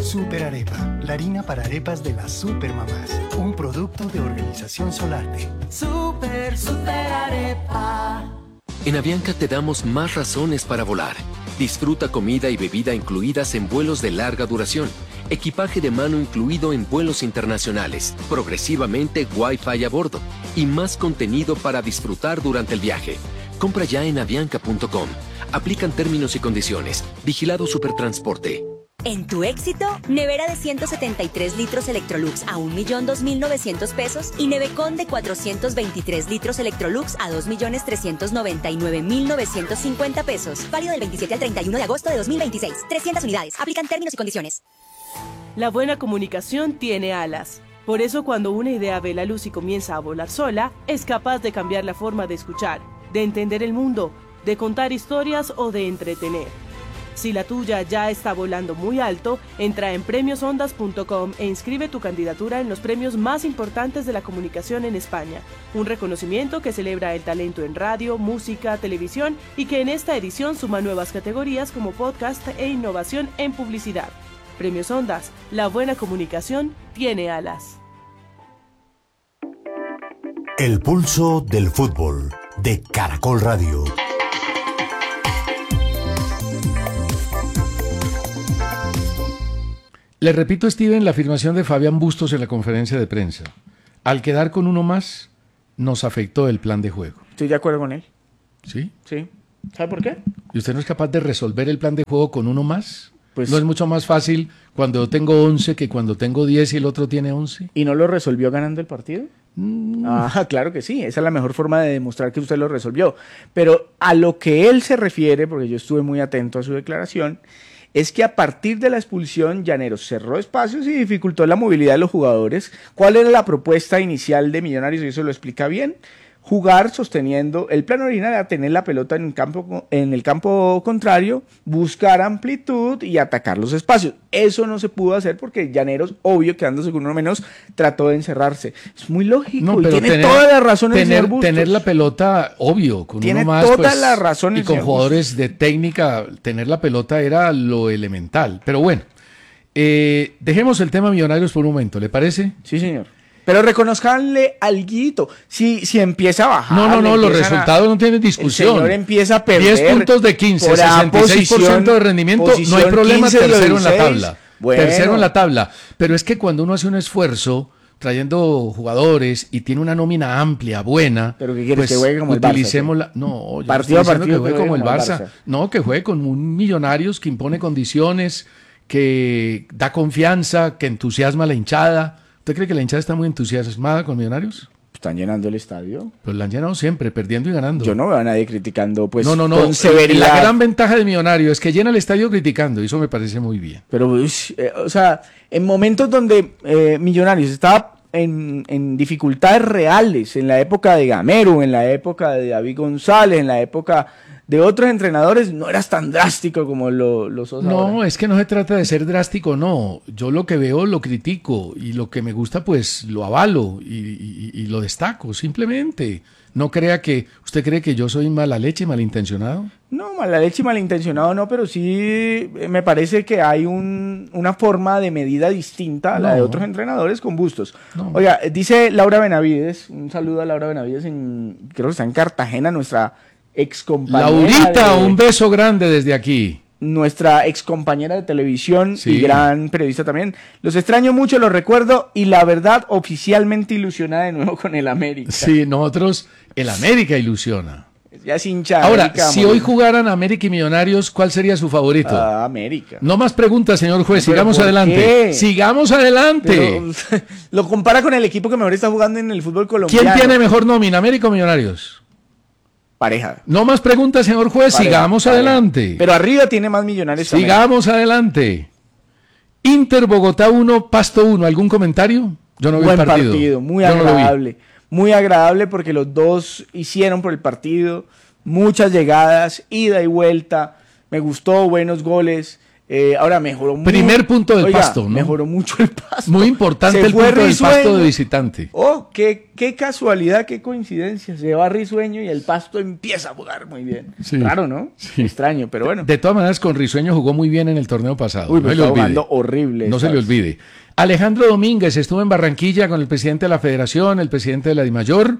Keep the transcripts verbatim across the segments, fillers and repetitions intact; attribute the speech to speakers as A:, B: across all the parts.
A: Super Arepa, la harina para arepas de las supermamás. Un producto de Organización Solarte.
B: Super, super arepa.
C: En Avianca te damos más razones para volar. Disfruta comida y bebida incluidas en vuelos de larga duración. Equipaje de mano incluido en vuelos internacionales. Progresivamente Wi-Fi a bordo. Y más contenido para disfrutar durante el viaje. Compra ya en avianca punto com. Aplican términos y condiciones. Vigilado Supertransporte.
D: En tu éxito, nevera de ciento setenta y tres litros Electrolux a un millón dos mil novecientos pesos y Nevecon de cuatrocientos veintitrés litros Electrolux a dos millones trescientos noventa y nueve mil novecientos cincuenta pesos. Válido del veintisiete al treinta y uno de agosto de dos mil veintiséis. trescientas unidades. Aplican términos y condiciones.
E: La buena comunicación tiene alas. Por eso cuando una idea ve la luz y comienza a volar sola, es capaz de cambiar la forma de escuchar, de entender el mundo, de contar historias o de entretener. Si la tuya ya está volando muy alto, entra en premios ondas punto com e inscribe tu candidatura en los premios más importantes de la comunicación en España. Un reconocimiento que celebra el talento en radio, música, televisión y que en esta edición suma nuevas categorías como podcast e innovación en publicidad. Premios Ondas, la buena comunicación tiene alas.
F: El pulso del fútbol de Caracol Radio.
G: Le repito, Steven, la afirmación de Fabián Bustos en la conferencia de prensa. Al quedar con uno más, nos afectó el plan de juego.
H: Estoy de acuerdo con él.
G: ¿Sí?
H: Sí. ¿Sabe por qué?
G: ¿Y usted no es capaz de resolver el plan de juego con uno más?
H: Pues,
G: ¿no es mucho más fácil cuando yo tengo once que cuando tengo diez y el otro tiene once?
H: ¿Y no lo resolvió ganando el partido?
G: Mm.
H: Ah, claro que sí. Esa es la mejor forma de demostrar que usted lo resolvió. Pero a lo que él se refiere, porque yo estuve muy atento a su declaración, es que a partir de la expulsión, Llaneros cerró espacios y dificultó la movilidad de los jugadores. ¿Cuál era la propuesta inicial de Millonarios? Y eso lo explica bien. Jugar sosteniendo, el plan original era tener la pelota en el campo, en el campo contrario, buscar amplitud y atacar los espacios. Eso no se pudo hacer porque Llaneros, obvio, quedándose con uno menos, trató de encerrarse. Es muy lógico,
G: no,
H: y
G: pero
H: tiene
G: tener,
H: toda la razón el
G: tener,
H: señor Bustos.
G: Tener la pelota, obvio, con
H: tiene
G: uno más,
H: toda
G: pues,
H: la razón el
G: y con
H: señor
G: jugadores
H: Bustos.
G: de técnica, tener la pelota era lo elemental. Pero bueno, eh, dejemos el tema Millonarios por un momento, ¿le parece?
H: Sí, señor. Pero reconozcanle alguito. Si, si empieza a bajar.
G: No, no, no, los resultados no tienen discusión.
H: El señor empieza a perder.
G: diez puntos de quince, sesenta y seis por ciento de rendimiento, no hay problema, tercero en la tabla.
H: Bueno.
G: Tercero en la tabla. Pero es que cuando uno hace un esfuerzo trayendo jugadores y tiene una nómina amplia, buena,
H: pero ¿qué quieres?
G: pues
H: Que juegue como el
G: utilicemos
H: Barça,
G: la... No, yo
H: partido
G: no estoy diciendo
H: partido
G: que juegue como el Barça.
H: Barça.
G: No, que juegue con un Millonarios que impone condiciones, que da confianza, que entusiasma a la hinchada. ¿Usted cree que la hinchada está muy entusiasmada con Millonarios?
H: Están llenando el estadio.
G: Pues la han llenado siempre, perdiendo y ganando.
H: Yo no veo a nadie criticando, pues,
G: no, no, no.
H: con severidad.
G: La gran ventaja de Millonarios es que llena el estadio criticando, y eso me parece muy bien.
H: Pero, uy, eh, o sea, en momentos donde eh, Millonarios estaba en, en dificultades reales, en la época de Gamero, en la época de David González, en la época de otros entrenadores, no eras tan drástico como lo, lo sos
G: No,
H: ahora.
G: es que no se trata de ser drástico, no. Yo lo que veo lo critico y lo que me gusta pues lo avalo y, y, y lo destaco, simplemente. No crea que, ¿usted cree que yo soy mala leche, malintencionado?
H: No, mala leche y malintencionado no, pero sí me parece que hay un, una forma de medida distinta a la
G: no.
H: de otros entrenadores con Bustos.
G: No.
H: Oiga, dice Laura Benavides, un saludo a Laura Benavides, en, creo que está en Cartagena, nuestra ex compañera.
G: Laurita,
H: de,
G: un beso grande desde aquí.
H: Nuestra ex compañera de televisión
G: Sí.
H: y gran periodista también. Los extraño mucho, los recuerdo y la verdad oficialmente ilusionada de nuevo con el América.
G: Sí, nosotros, el América ilusiona.
H: Ya es hincha.
G: Ahora,
H: América,
G: si
H: amor.
G: hoy jugaran América y Millonarios, ¿cuál sería su favorito?
H: Ah, América.
G: No más preguntas, señor juez.
H: ¿Pero
G: Sigamos
H: por
G: adelante.
H: qué?
G: Sigamos adelante.
H: Pero, lo compara con el equipo que mejor está jugando en el fútbol colombiano.
G: ¿Quién tiene mejor nómina, América o Millonarios?
H: Pareja.
G: No más preguntas, señor juez.
H: Pareja,
G: Sigamos
H: pareja.
G: adelante.
H: Pero arriba tiene más Millonarios.
G: Sigamos adelante. Inter Bogotá uno, Pasto uno. ¿Algún comentario? Yo no vi
H: Buen
G: el partido.
H: partido, muy
G: Yo no lo vi.
H: agradable. Muy agradable porque los dos hicieron por el partido muchas llegadas, ida y vuelta. Me gustó, buenos goles. Eh, ahora mejoró mucho.
G: Primer punto del
H: Oiga,
G: Pasto, ¿no?
H: Mejoró mucho el Pasto.
G: Muy importante
H: Se
G: el
H: fue
G: punto del
H: Risueño.
G: Pasto de visitante.
H: Oh, qué, qué casualidad, qué coincidencia. Se va Risueño y el Pasto empieza a jugar muy bien.
G: Sí.
H: Raro, ¿no?
G: Sí.
H: Extraño, pero bueno.
G: De todas maneras, con Risueño jugó muy bien en el torneo pasado.
H: Uy,
G: no
H: pero
G: se le
H: está
G: olvide.
H: jugando horrible.
G: No se le
H: ¿sabes?
G: olvide. Alejandro Domínguez estuvo en Barranquilla con el presidente de la Federación, el presidente de la DIMAYOR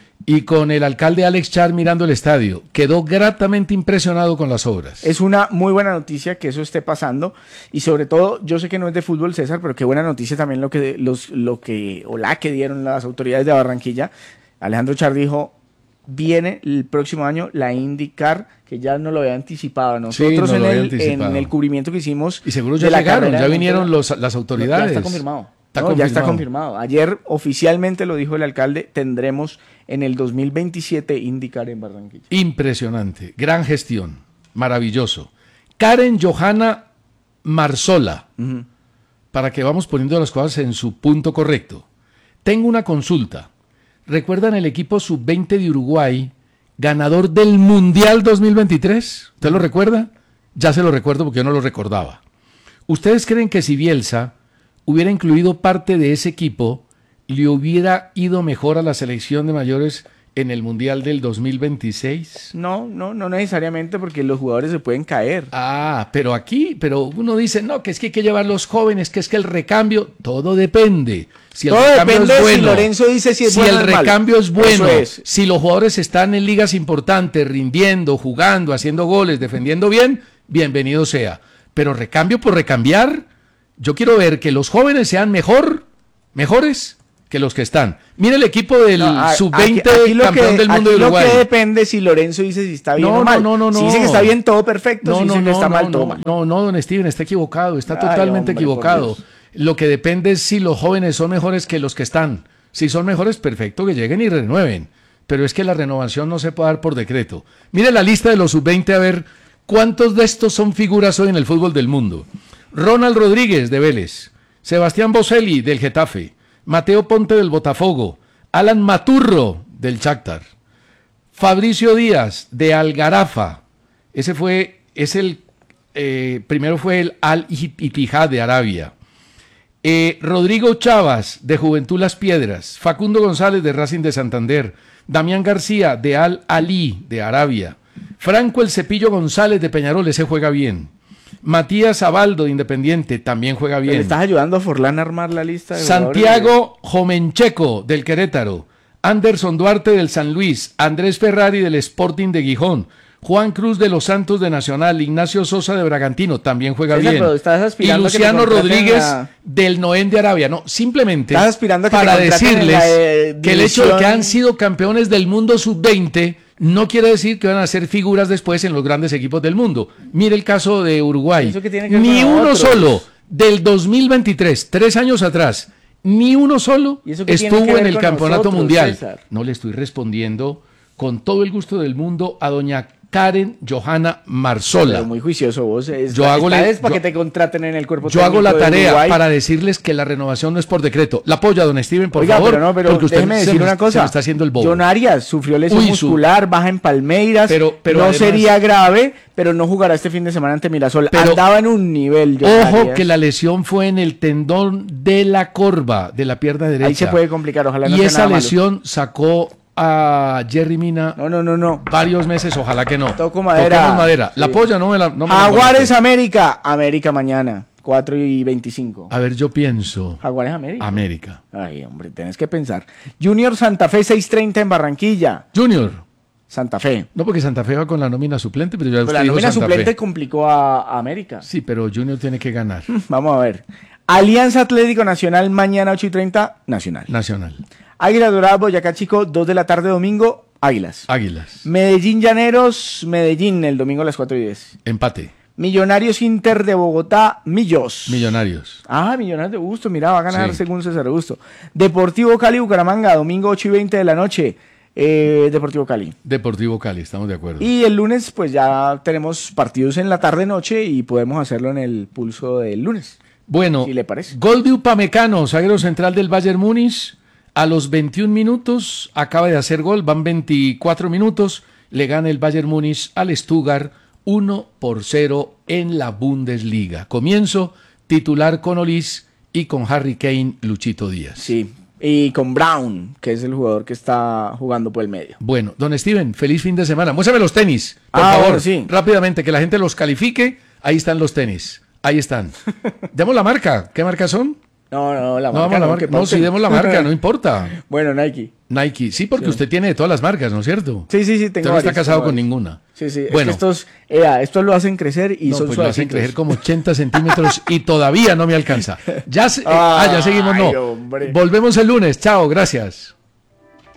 G: y con el alcalde Alex Char mirando el estadio. Quedó gratamente impresionado con las obras.
H: Es una muy buena noticia que eso esté pasando y sobre todo, yo sé que no es de fútbol, César, pero qué buena noticia también lo que los lo que o la que dieron las autoridades de Barranquilla. Alejandro Char dijo, viene el próximo año la IndyCar, que ya no lo había anticipado. Nosotros
G: Sí, no
H: en,
G: lo había
H: el,
G: anticipado.
H: en el cubrimiento que hicimos
G: Y seguro
H: de
G: ya
H: la
G: llegaron,
H: carrera
G: ya
H: de
G: vinieron
H: Montoya,
G: los, las autoridades.
H: Ya está confirmado.
G: Está
H: No, ya está
G: confirmado.
H: confirmado. Ayer oficialmente lo dijo el alcalde, tendremos en el dos mil veintisiete IndyCar en Barranquilla.
G: Impresionante, gran gestión, maravilloso. Karen Johanna Marzola,
H: Ujú.
G: para que vamos poniendo las cosas en su punto correcto. Tengo una consulta. ¿Recuerdan el equipo sub veinte de Uruguay, ganador del Mundial dos mil veintitrés? ¿Usted lo recuerda? Ya se lo recuerdo porque yo no lo recordaba. ¿Ustedes creen que si Bielsa hubiera incluido parte de ese equipo, le hubiera ido mejor a la selección de mayores en el Mundial del dos mil veintiséis?
H: No, no, no necesariamente porque los jugadores se pueden caer.
G: Ah, pero aquí, pero uno dice, no, que es que hay que llevar los jóvenes, que es que el recambio, todo depende. Si el
H: Todo
G: recambio
H: depende
G: es
H: si
G: bueno,
H: Lorenzo dice si es
G: si
H: bueno
G: el
H: o es malo.
G: recambio es bueno,
H: Eso es.
G: si los jugadores están en ligas importantes, rindiendo, jugando, haciendo goles, defendiendo bien, bienvenido sea. Pero recambio por recambiar, yo quiero ver que los jóvenes sean mejor, mejores que los que están. Mire el equipo del
H: No, a-
G: sub
H: aquí-
G: veinte
H: aquí lo
G: campeón
H: que-
G: del mundo de
H: aquí
G: Uruguay.
H: Lo que depende si Lorenzo dice si está bien
G: No,
H: o mal.
G: no, no, no,
H: Si dice
G: no.
H: que está bien, todo perfecto.
G: No,
H: si
G: no,
H: dice que
G: no,
H: está
G: no,
H: mal,
G: no,
H: todo mal.
G: no, no, don Steven, está equivocado, está
H: Ay,
G: totalmente
H: hombre, por
G: equivocado.
H: Dios.
G: Lo que depende es si los jóvenes son mejores que los que están. Si son mejores, perfecto, que lleguen y renueven. Pero es que la renovación no se puede dar por decreto. Mire la lista de los sub veinte a ver cuántos de estos son figuras hoy en el fútbol del mundo. Ronald Rodríguez, de Vélez. Sebastián Boselli, del Getafe. Mateo Ponte, del Botafogo. Alan Maturro, del Shakhtar. Fabricio Díaz, de Algarafa. Ese fue, es el, eh, primero fue el Al-Ittihad de Arabia. Eh, Rodrigo Chavas, de Juventud Las Piedras. Facundo González, de Racing de Santander. Damián García, de Al-Ali, de Arabia. Franco El Cepillo González, de Peñarol, ese juega bien. Matías Abaldo, de Independiente, también juega
H: ¿Le
G: bien.
H: estás ayudando a Forlán a armar la lista de jugadores?
G: Santiago Jomencheco, del Querétaro. Anderson Duarte, del San Luis. Andrés Ferrari, del Sporting de Gijón. Juan Cruz, de Los Santos, de Nacional. Ignacio Sosa, de Bragantino, también juega
H: César,
G: bien.
H: pero estás
G: Y
H: aspirando a que te
G: Luciano
H: contraten
G: Rodríguez,
H: a-
G: del Noén de Arabia. No, simplemente
H: Estás aspirando a que te
G: para
H: contraten en
G: decirles
H: la, eh,
G: que el hecho de que
H: división-
G: han sido campeones del mundo sub veinte no quiere decir que van a ser figuras después en los grandes equipos del mundo. Mire el caso de Uruguay.
H: ¿Eso qué tiene que ver
G: Ni
H: con
G: uno
H: nosotros?
G: solo del dos mil veintitrés, tres años atrás, ni uno solo
H: ¿Y eso qué tiene
G: estuvo
H: que ver
G: en el
H: con
G: campeonato
H: nosotros,
G: mundial.
H: César?
G: No le estoy respondiendo con todo el gusto del mundo a doña Karen Johanna Marzola.
H: Pero muy juicioso vos. Es,
G: Yo hago la-
H: es para
G: yo-
H: que te contraten en el cuerpo
G: Yo hago
H: técnico
G: la
H: de
G: tarea
H: Uruguay.
G: para decirles que la renovación no es por decreto. La apoya, don Steven, por
H: Oiga,
G: favor.
H: pero no, pero
G: porque usted
H: déjeme
G: se
H: decir
G: me-
H: una
G: se
H: cosa.
G: me está haciendo el bobo.
H: John Arias sufrió lesión
G: Uy, su-
H: muscular, baja en Palmeiras.
G: Pero- pero
H: no
G: además-
H: sería grave, pero no jugará este fin de semana ante Mirasol.
G: Pero-
H: Andaba en un nivel, John
G: Ojo
H: Arias.
G: que la lesión fue en el tendón de la corva de la pierna derecha.
H: Ahí se puede complicar, ojalá no
G: Y
H: sea
G: esa
H: nada malo.
G: lesión sacó a Jerry Mina
H: No, no, no, no.
G: varios meses, ojalá que no.
H: Toco madera.
G: Toquemos madera. La
H: Sí.
G: polla no me la... No me la
H: Jaguares
G: guardo.
H: América. América mañana, cuatro y veinticinco.
G: A ver, yo pienso...
H: Jaguares América.
G: América.
H: Ay, hombre, tenés que pensar. Junior Santa Fe seis treinta en Barranquilla.
G: Junior.
H: Santa Fe.
G: No, porque Santa Fe va con la nómina suplente, pero ya
H: Pero
G: usted
H: la
G: dijo
H: nómina
G: Santa
H: suplente
G: Fe.
H: complicó a, a América.
G: Sí, pero Junior tiene que ganar.
H: Vamos a ver. Alianza Atlético Nacional mañana ocho y treinta, Nacional.
G: Nacional.
H: Águila Dorada, Boyacá Chico, dos de la tarde domingo, Águilas.
G: Águilas.
H: Medellín Llaneros, Medellín el domingo a las cuatro y diez.
G: Empate.
H: Millonarios Inter de Bogotá, Millos.
G: Millonarios.
H: Ah, Millonarios de Busto, mira, va a ganar
G: Sí.
H: según César Augusto. Deportivo Cali, Bucaramanga, domingo ocho y veinte de la noche, eh, Deportivo Cali.
G: Deportivo Cali, estamos de acuerdo.
H: Y el lunes, pues ya tenemos partidos en la tarde-noche y podemos hacerlo en el pulso del lunes.
G: Bueno,
H: si le parece.
G: gol de Upamecano, zaguero central del Bayern Múnich, a los veintiún minutos acaba de hacer gol, van veinticuatro minutos, le gana el Bayern Múnich al Stuttgart uno por cero en la Bundesliga. Comienzo titular con Olís y con Harry Kane, Luchito Díaz.
H: Sí, y con Brown, que es el jugador que está jugando por el medio.
G: Bueno, don Steven, feliz fin de semana. Muéstrame los tenis, por
H: Ah,
G: favor,
H: bueno, sí.
G: rápidamente, que la gente los califique. Ahí están los tenis, ahí están. Demos la marca, ¿qué marca son?
H: No, no, la
G: No,
H: marca
G: vamos a la
H: no,
G: marca.
H: que
G: No, sí,
H: pauten.
G: demos la marca, no importa.
H: Bueno, Nike.
G: Nike, sí, porque
H: Sí.
G: usted tiene de todas las marcas, ¿no es cierto?
H: Sí, sí, sí,
G: Usted
H: tengo
G: no está
H: varias,
G: casado
H: tengo
G: con
H: varias.
G: ninguna.
H: Sí, sí,
G: Bueno.
H: es que estos, ea, estos lo hacen crecer y
G: No,
H: son
G: pues lo hacen
H: suavecitos.
G: crecer como ochenta centímetros y todavía no me alcanza. Ya, se- eh, ah, ya seguimos,
H: Ay,
G: no.
H: hombre.
G: Volvemos el lunes. Chao, gracias.